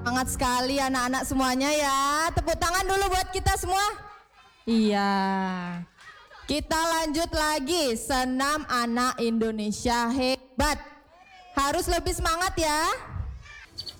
Semangat sekali anak-anak semuanya ya. Tepuk tangan dulu buat kita semua. Iya. Kita lanjut lagi. Senam anak Indonesia hebat. Harus lebih semangat ya.